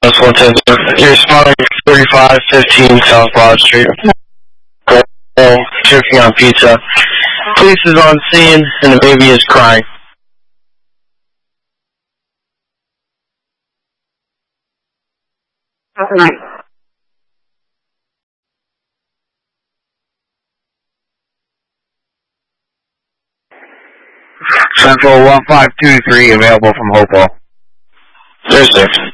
That's 110. You're responding 3515 South Broad Street. Choking on pizza. Police is on scene and the baby is crying. Central 1523 available from Hopewell. 36.